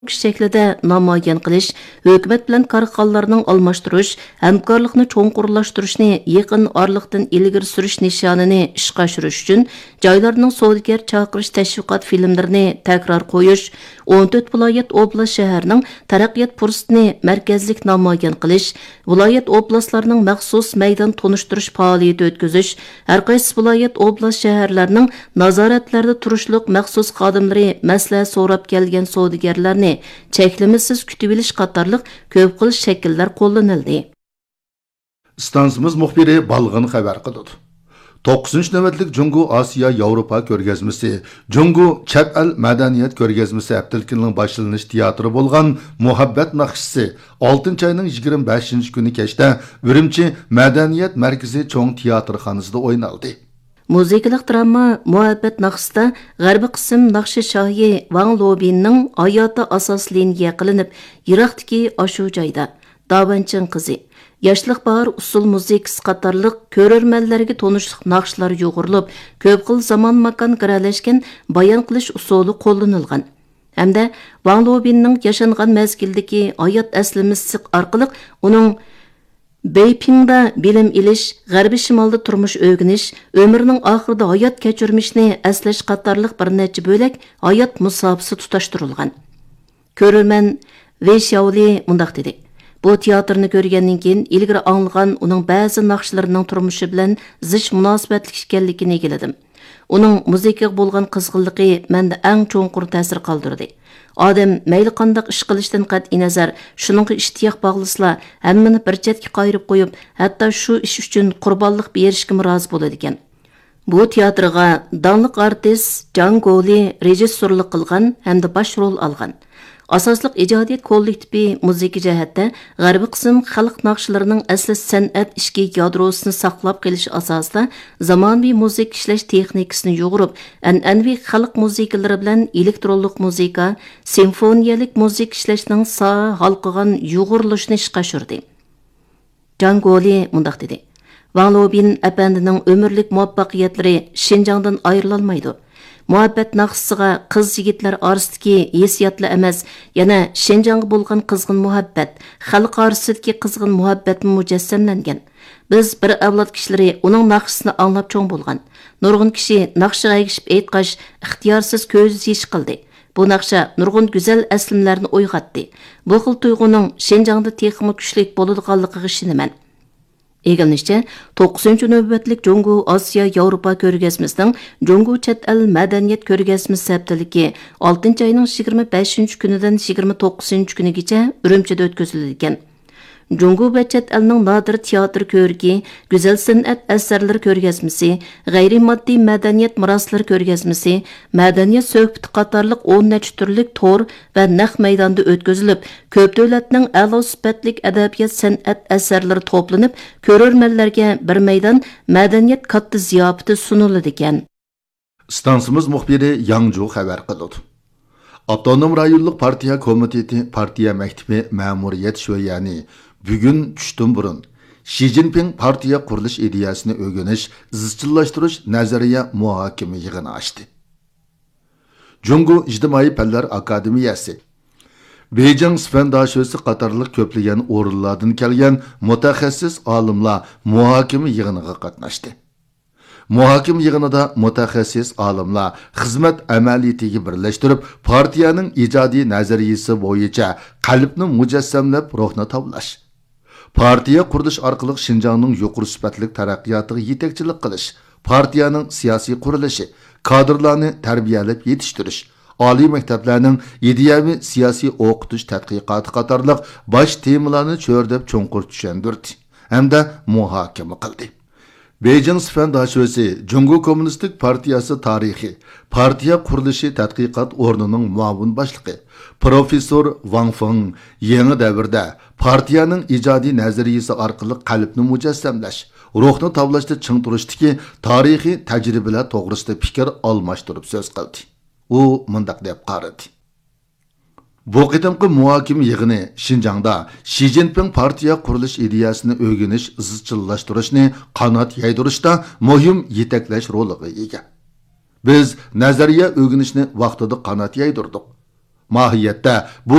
shaklida namoyon qilish, hukumat bilan korxonalarning almashtirish, hamkorlikni cho'nqurlashtirishni yaqin oraliqdan ilgari surish nishonini ishga oshirish uchun joylarning savdogar chaqirish tashviqot filmlarini takror qo'yish, 14 viloyat oblast shaharning taraqqiyot fursatini markazlik namoyon qilish, viloyat oblastlarning maxsus maydon tonishtirish faoliyati o'tkazish, har qaysi viloyat oblast shaharlarining nazoratlarda turishliq maxsus xodimlari maslahat so'rab kelgan savdogarlarni cheklimisiz kutib olish qatorliq ko'p xil shakllar qo'llanildi. Stansimiz muxbiri Balg'in xabar qildi. 9 navbatlik Jungu Osiyo Yevropa ko'rgazmasi, Jungu Chet el madaniyat ko'rgazmasi haftalkining boshlanish teatri bo'lgan Muhabbat naqshisi 6-oyning 25-kuni kechda Urumchi madaniyat markazi cho'ng teatrxonasida o'ynaldi. Muzikalik drama Muhabbat naqshida g'arbiy qism naqshi shohi Wang Lobinning hayoti asoslangan qilinib, Iroqdagi ashu joyda Davanching qizi Yaşlıq bahar usul muzikasi qatorliq ko'rarmanlarga tonishliq naqshlar yo'g'urilib, ko'p xil zamon makon kiralashgan bayon qilish usuli qo'llanilgan. Hamda Wang Lobinning yashangan mezgildagi hayot aslimasi orqali uning Beipingda bilim ilish, g'arbiy shimolda turmush o'rganish, umrining oxirida hayot kechirmishni aslash qatorliq bir necha bo'lak hayot musofasi tutashtirilgan. Ko'rarman Veyshauli mundaq dedi. Bu teatrni ko'rgandan keyin ilgari anglagan uning ba'zi naqshlarining turmushi bilan zich munosabatli ekanligini egiladim. Uning muzikaga bo'lgan qizg'inligi menda eng cho'nqur ta'sir qoldirdi. Odam mayli qanday ish qilishdan qat'iy nazar, shuningga ishtiyoq bog'lisla, hammani bir chetga qayirib qo'yib, hatto shu ish uchun qurbonlik berishga rozi bo'ladi ekan. Bu teatrga donliq artist Jang Goli rejissyorlik qilgan hamda bosh rol olgan. Asosliq ijodiyat kollektivi muzika jihatda g'arbiy qism xalq naqshlarining asli san'at ishki yadrosini saqlab qolish asosida zamonaviy muzika ishlash texnikasini yo'g'irib, an'anaviy xalq musikalari bilan elektronlik muzika, simfoniyalik muzika ishlashning halqigan yo'g'irilishini ishga oshirdi. Jangoli mundaq dedi. Wang Lobin apandining umrlik muvaffaqiyatlari Xinjiangdan ayrilolmaydi. Muhabbat naqshisiga qiz yigitlar orasidagi hissiyotlar emas, yana Xinjiangga bo'lgan qizg'in muhabbat, xalq orasidagi qizg'in muhabbat mujassamlangan. Biz bir avlod kishilari uning naqshisini anglab cho'ng bo'lgan. Nurg'un kishi naqshiga egishib aytqash, ixtiyorsiz ko'z yish qildi. Bu naqsha nurg'un go'zal aslimlarni uyg'otdi. Bu xil tuyg'uning Xinjiangda texnik kuchli bo'ladiganligiga ishonaman. Egilinishçe, 9. növbetlik Jungu Osiyo Yevropa ko'rgazmasining Jungu Chet el madaniyat ko'rgazmasi haftaligi 6-oyning 25-kunidan 29-kunigacha Urumchida o'tkaziladi ekan. Jungu va Chet elning nodir teatr ko'rigi, go'zal san'at asarlari ko'rgazmasi, g'ayri-moddiy madaniyat meroslari ko'rgazmasi, madaniyat suhbati qatorliq 10 necha turlik tor va naq maydonda o'tkazilib, ko'p davlatning a'lo sifatli adabiyot san'at asarlari to'planib, ko'rarmanlarga bir maydon madaniyat katta ziyofati suniladi ekan. Stansimiz muxbiri Yangju xabar qildi. Avtonom rayonlik partiya komiteti, partiya maktabi ma'muriyat sho'yani bugun tushdan burun Xi Jinping partiya qurilish ideyasini o'rganish, izchillashtirish nazariya muhokama yig'ini ochdi. Jungu ijtimoiy fanlar akademiyasi, Beijing Svendaşösi qatorliq ko'plagan o'rinlardan kelgan mutaxassis olimlar muhokama yig'iniga qatnashdi. Muhokama yig'inida mutaxassis olimlar xizmat amaliyatiga birlashtirib, partiyaning ijodiy nazariyasi bo'yicha qalbni mujassamlab ruhni toblash, partiya qurilish orqali Xinjiangning yuqori sifatli taraqqiyotiga yetakchilik qilish, partiyaning siyosiy qurilishi, kadrlarni tarbiyalab yetishtirish, oliy maktablarning ideyaviy siyosiy o'qitish tadqiqoti qatorliq bosh temalarni cho'rdab cho'nqur tushundirdi hamda muhokama qildi. Beijing Svendaşösi Jungu Kommunistik Partiyasi tarixi, partiya qurilishi tadqiqot o'rnining muavin boshlig'i professor Wang Feng yangi davrda partiyaning ijodiy nazariyasi orqali qalbni mujassamlash, ruhni toblashda ching turishdagi tarixiy tajribalar to'g'risida fikr almashtirib so'z qildi. U mundaq deb qaradi. Bu qitimqi muhokama yig'ini Xinjiangda Xi Jinping partiya qurilish ideyasini o'rganish, izchillashtirishni qanot yaydirishda muhim yetaklash roliga ega. Biz nazariya o'rganishni vaqtida qanot yaydirdik. Mahiyette bu